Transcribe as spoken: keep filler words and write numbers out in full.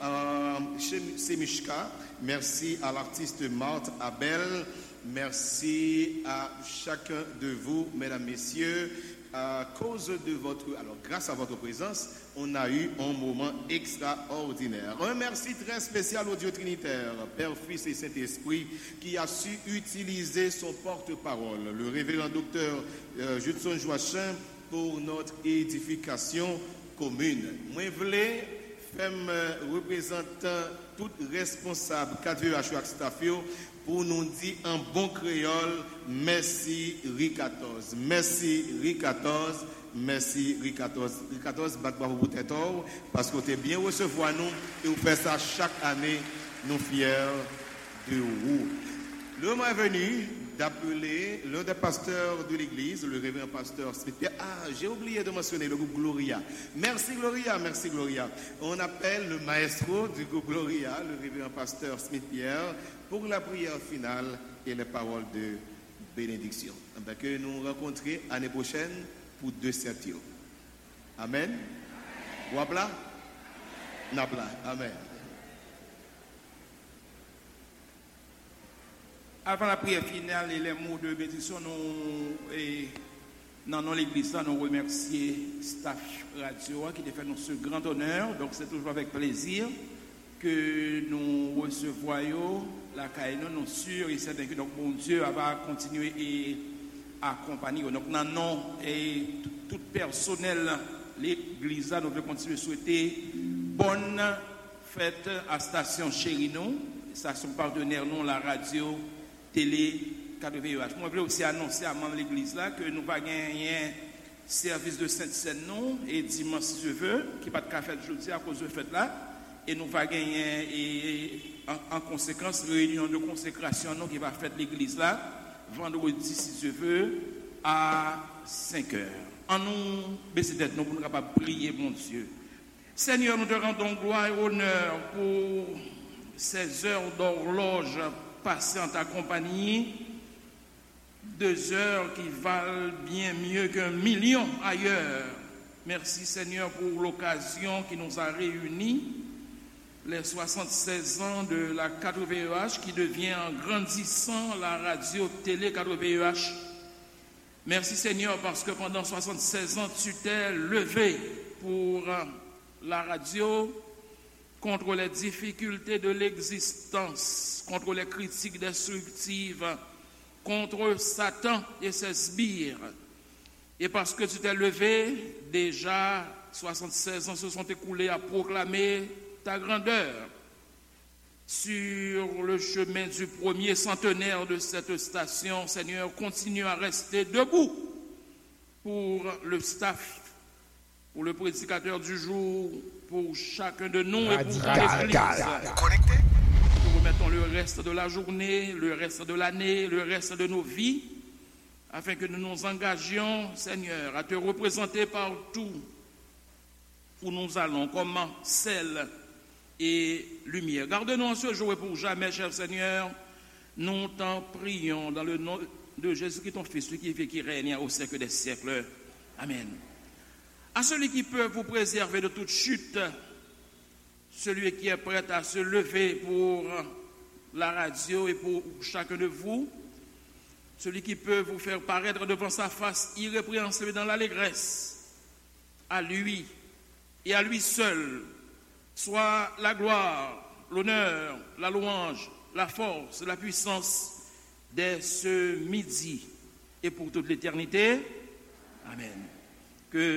à Semishka, merci à l'artiste Marthe Abel, merci à chacun de vous, mesdames, messieurs. À cause de votre, alors grâce à votre présence, on a eu un moment extraordinaire. Un merci très spécial au Dieu Trinitaire, Père, Fils et Saint-Esprit, qui a su utiliser son porte-parole, le révérend docteur euh, Judson Joachim, pour notre édification commune. Moi, je voulais faire représentant tout responsable quatre V H ou Stafio pour nous dire en bon créole, merci Ri quatorze. Merci Ri quatorze. Merci Ri quatorze. Ri quatorze, bat pour vous tête parce que vous êtes bien recevoir nous et vous faites ça chaque année, nous fiers de vous. Le moment est venu d'appeler l'un des pasteurs de l'église, le révérend pasteur Smith Pierre. Ah, j'ai oublié de mentionner le groupe Gloria. Merci Gloria, merci Gloria. On appelle le maestro du groupe Gloria, le révérend pasteur Smith Pierre, pour la prière finale et les paroles de bénédiction. Afin que nous rencontrions l'année prochaine pour deux septios. Amen. Wapla? Napla. Amen. Avant la prière finale et les mots de bénédiction, nous, et, dans l'église, nous remercions staff radio qui a fait nous ce grand honneur. Donc, c'est toujours avec plaisir que nous recevons la caille. Nous sommes sûrs et certains que donc, bon Dieu va continuer et accompagner. Donc, non, non, et tout personnel, l'église, nous devons continuer à souhaiter bonne fête à Station Chérino, station partenaire, non, la radio. Télé quatre V H. Moi, je voulais aussi annoncer à l'église là que nous va gagner un service de Sainte-Seine non et dimanche si je veux, qui pas de café jeudi à cause de fête là, et nous va gagner et en, en conséquence réunion de consécration non qui va faire l'église là vendredi si je veux à cinq heures. En nous baisser tête nous pour nous capable prier mon Dieu. Seigneur, nous te rendons gloire et honneur pour ces heures d'horloge passées en ta compagnie, deux heures qui valent bien mieux qu'un million ailleurs. Merci Seigneur pour l'occasion qui nous a réunis, les soixante-seize ans de la quatre V E H qui devient en grandissant la radio-télé quatre V E H. Merci Seigneur parce que pendant soixante-seize ans tu t'es levé pour la radio, contre les difficultés de l'existence, contre les critiques destructives, contre Satan et ses sbires. Et parce que tu t'es levé, déjà soixante-seize ans se sont écoulés à proclamer ta grandeur sur le chemin du premier centenaire de cette station. Seigneur, continue à rester debout pour le staff, pour le prédicateur du jour, pour chacun de nous et pour l'église. Nous remettons le reste de la journée, le reste de l'année, le reste de nos vies, afin que nous nous engagions, Seigneur, à te représenter partout où nous allons, comme sel et lumière. Garde-nous en ce jour et pour jamais, cher Seigneur. Nous t'en prions dans le nom de Jésus-Christ, ton Fils, celui qui vit, qui règne au siècle des siècles. Amen. À celui qui peut vous préserver de toute chute, celui qui est prêt à se lever pour la radio et pour chacun de vous, celui qui peut vous faire paraître devant sa face irrépréhensible dans l'allégresse, à lui et à lui seul, soit la gloire, l'honneur, la louange, la force, la puissance dès ce midi et pour toute l'éternité. Amen. Que